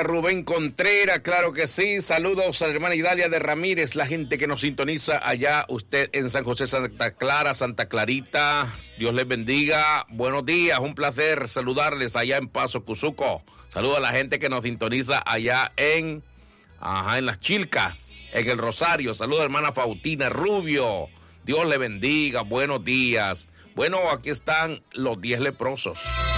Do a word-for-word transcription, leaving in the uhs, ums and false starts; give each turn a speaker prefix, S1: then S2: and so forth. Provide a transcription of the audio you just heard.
S1: para Rubén Contreras, claro que sí. Saludos a la hermana Idalia de Ramírez, la gente que nos sintoniza allá, usted en San José, Santa Clara, Santa Clarita. Dios les bendiga. Buenos días, un placer saludarles allá en Paso Cuzuco. Saludos a la gente que nos sintoniza allá en, ajá, en Las Chilcas, en el Rosario. Saludos a la hermana Faustina Rubio. Dios le bendiga, buenos días. Bueno, aquí están los diez leprosos.